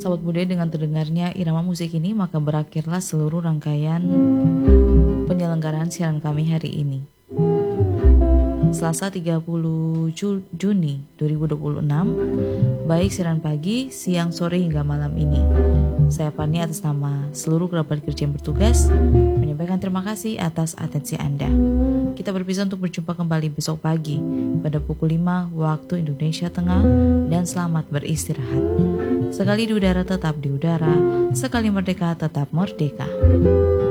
Sahabat budaya, dengan terdengarnya irama musik ini maka berakhirlah seluruh rangkaian penyelenggaraan siaran kami hari ini. Selasa 30 Juni 2026, baik siaran pagi, siang, sore hingga malam ini. Saya Fani atas nama seluruh kerabat kerja yang bertugas menyampaikan terima kasih atas atensi Anda. Kita berpisah untuk berjumpa kembali besok pagi pada pukul 5 waktu Indonesia Tengah, dan selamat beristirahat. Sekali di udara tetap di udara, sekali merdeka tetap merdeka.